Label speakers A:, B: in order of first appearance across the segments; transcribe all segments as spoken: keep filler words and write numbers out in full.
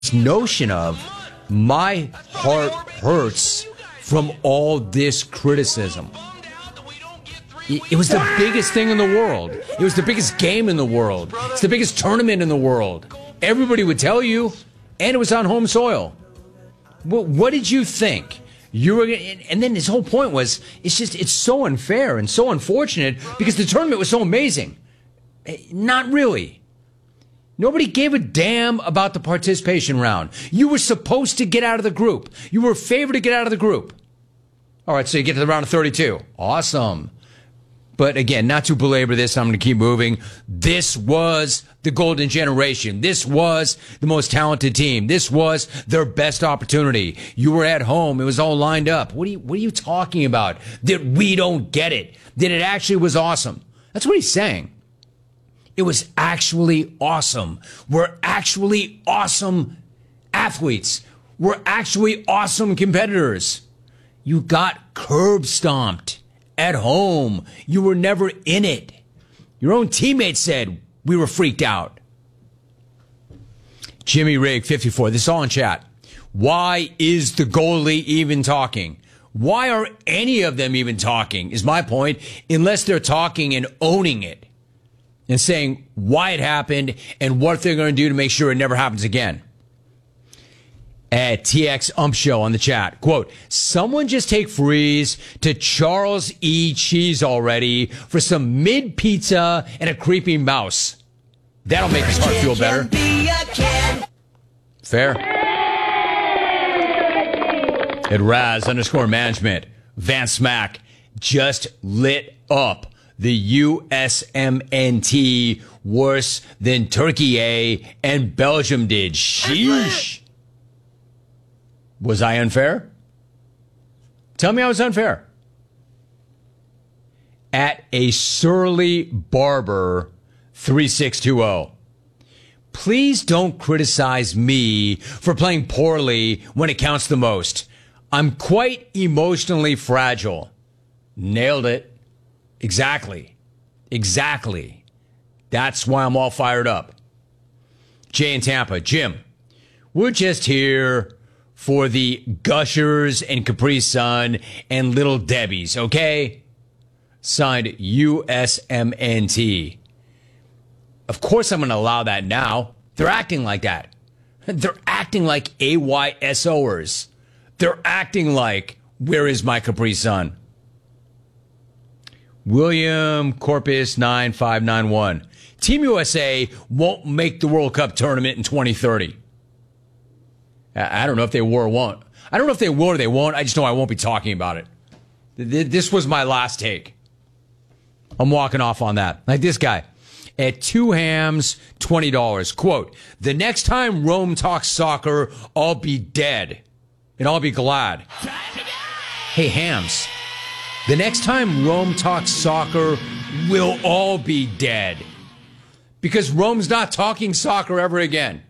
A: this notion of my heart hurts from all this criticism. It was the biggest thing in the world. It was the biggest game in the world. It's the biggest tournament in the world. Everybody would tell you, and it was on home soil. What, what did you think? You were, and then his whole point was, it's just, it's so unfair and so unfortunate because the tournament was so amazing. Not really. Nobody gave a damn about the participation round. You were supposed to get out of the group. You were favored to get out of the group. All right, so you get to the round of thirty-two. Awesome. But again, not to belabor this, I'm going to keep moving. This was the golden generation. This was the most talented team. This was their best opportunity. You were at home. It was all lined up. What are you, what are you talking about? That we don't get it. That it actually was awesome. That's what he's saying. It was actually awesome. We're actually awesome athletes. We're actually awesome competitors. You got curb stomped. At home, you were never in it. Your own teammates said we were freaked out. Jimmy Rig, fifty-four. This is all in chat. Why is the goalie even talking? Why are any of them even talking, is my point, unless they're talking and owning it and saying why it happened and what they're going to do to make sure it never happens again. At T X Ump Show on the chat, quote, someone just take Freeze to Charles E. Cheese already for some mid pizza and a creepy mouse. That'll make his heart feel better. Fair. At Raz underscore management, Van Smack just lit up the U S M N T worse than Turkey A and Belgium did. Sheesh. Was I unfair? Tell me I was unfair. At a surly barber three six two zero. Please don't criticize me for playing poorly when it counts the most. I'm quite emotionally fragile. Nailed it. Exactly. Exactly. That's why I'm all fired up. Jay in Tampa. Jim, we're just here for the Gushers and Capri Sun and Little Debbie's, okay? Signed U S M N T. Of course I'm going to allow that now. They're acting like that. They're acting like A Y S O'ers. They're acting like, where is my Capri Sun? William Corpus nine five nine one. Team U S A won't make the World Cup tournament in twenty thirty. I don't know if they will or won't. I don't know if they will or they won't. I just know I won't be talking about it. This was my last take. I'm walking off on that. Like this guy. At two hams, twenty dollars. Quote, the next time Rome talks soccer, I'll be dead. And I'll be glad. Hey, hams. The next time Rome talks soccer, we'll all be dead. Because Rome's not talking soccer ever again.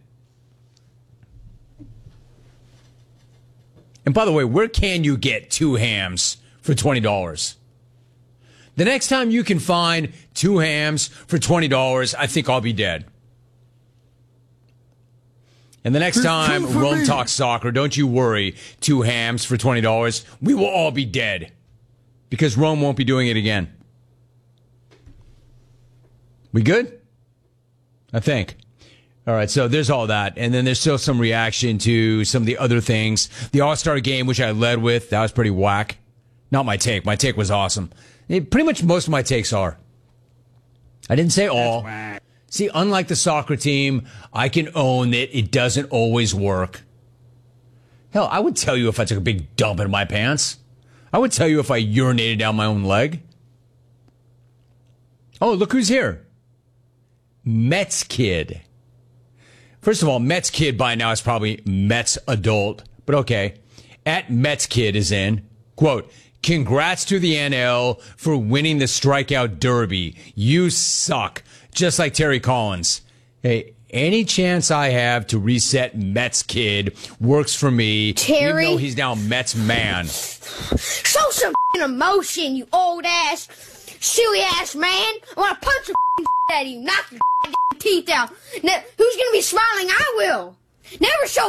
A: And by the way, where can you get two hams for twenty dollars? The next time you can find two hams for twenty dollars, I think I'll be dead. And the next time Rome talks soccer, don't you worry, two hams for twenty dollars, we will all be dead. Because Rome won't be doing it again. We good? I think. All right, so there's all that. And then there's still some reaction to some of the other things. The All-Star game, which I led with, that was pretty whack. Not my take. My take was awesome. It, pretty much most of my takes are. I didn't say all. See, unlike the soccer team, I can own that it doesn't always work. Hell, I would tell you if I took a big dump in my pants. I would tell you if I urinated down my own leg. Oh, look who's here. Mets Kid. First of all, Mets Kid by now is probably Mets Adult, but okay. At Mets Kid is in, quote, congrats to the N L for winning the strikeout derby. You suck. Just like Terry Collins. Hey, any chance I have to reset Mets Kid works for me.
B: Terry?
A: Even though he's now Mets man.
B: Show some emotion, you old ass, silly ass man. I want to punch your out of you, knock your teeth out. Now, who's going to be smiling? I will. Never show